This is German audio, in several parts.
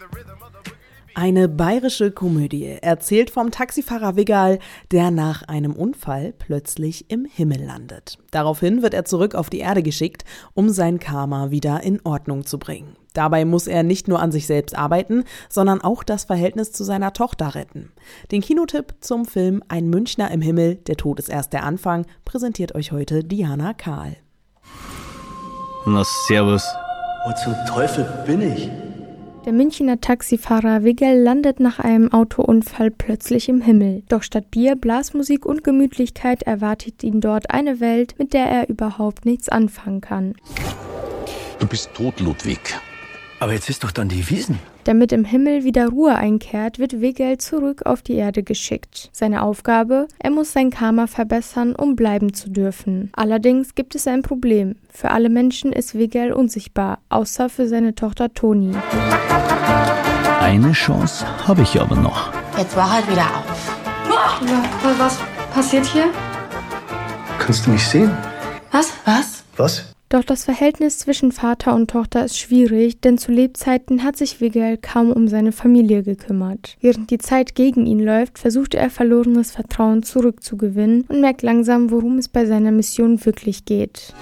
Eine bayerische Komödie erzählt vom Taxifahrer Wiggal, der nach einem Unfall plötzlich im Himmel landet. Daraufhin wird er zurück auf die Erde geschickt, um sein Karma wieder in Ordnung zu bringen. Dabei muss er nicht nur an sich selbst arbeiten, sondern auch das Verhältnis zu seiner Tochter retten. Den Kinotipp zum Film Ein Münchner im Himmel, der Tod ist erst der Anfang, präsentiert euch heute Diana Kahl. Na, servus. Wo zum Teufel bin ich? Der Münchner Taxifahrer Wiggal landet nach einem Autounfall plötzlich im Himmel. Doch statt Bier, Blasmusik und Gemütlichkeit erwartet ihn dort eine Welt, mit der er überhaupt nichts anfangen kann. Du bist tot, Ludwig. Aber jetzt ist doch dann die Wiesn. Damit im Himmel wieder Ruhe einkehrt, wird Wiggal zurück auf die Erde geschickt. Seine Aufgabe? Er muss sein Karma verbessern, um bleiben zu dürfen. Allerdings gibt es ein Problem. Für alle Menschen ist Wiggal unsichtbar, außer für seine Tochter Toni. Eine Chance habe ich aber noch. Jetzt wach halt wieder auf. Was passiert hier? Kannst du mich sehen? Was? Was? Doch das Verhältnis zwischen Vater und Tochter ist schwierig, denn zu Lebzeiten hat sich Wiggal kaum um seine Familie gekümmert. Während die Zeit gegen ihn läuft, versucht er verlorenes Vertrauen zurückzugewinnen und merkt langsam, worum es bei seiner Mission wirklich geht.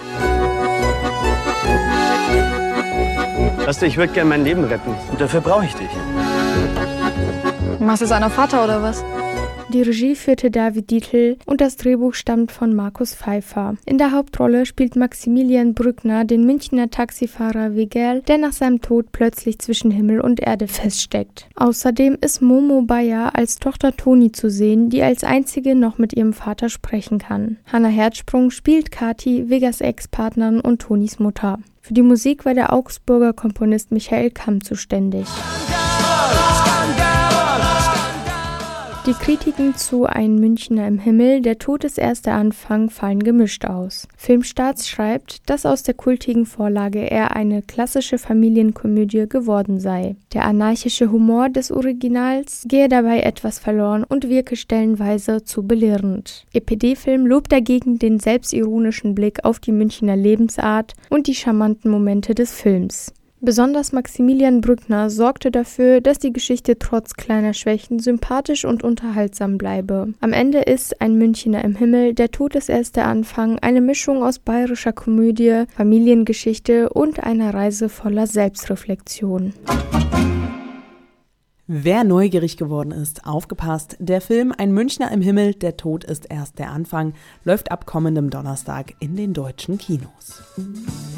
Weißt du, ich würde gerne mein Leben retten. Und dafür brauche ich dich. Machst du jetzt einer Vater oder was? Die Regie führte David Dietl und das Drehbuch stammt von Markus Pfeiffer. In der Hauptrolle spielt Maximilian Brückner den Münchner Taxifahrer Wiggal, der nach seinem Tod plötzlich zwischen Himmel und Erde feststeckt. Außerdem ist Momo Bayer als Tochter Toni zu sehen, die als einzige noch mit ihrem Vater sprechen kann. Hannah Herzsprung spielt Kathi, Wiggals Ex-Partnerin und Tonis Mutter. Für die Musik war der Augsburger Komponist Michael Kamm zuständig. Die Kritiken zu Ein Münchner im Himmel, der Tod ist erst der Anfang, fallen gemischt aus. Filmstarts schreibt, dass aus der kultigen Vorlage eher eine klassische Familienkomödie geworden sei. Der anarchische Humor des Originals gehe dabei etwas verloren und wirke stellenweise zu belehrend. EPD-Film lobt dagegen den selbstironischen Blick auf die Münchner Lebensart und die charmanten Momente des Films. Besonders Maximilian Brückner sorgte dafür, dass die Geschichte trotz kleiner Schwächen sympathisch und unterhaltsam bleibe. Am Ende ist Ein Münchner im Himmel, der Tod ist erst der Anfang, eine Mischung aus bayerischer Komödie, Familiengeschichte und einer Reise voller Selbstreflexion. Wer neugierig geworden ist, aufgepasst, der Film Ein Münchner im Himmel, der Tod ist erst der Anfang, läuft ab kommendem Donnerstag in den deutschen Kinos.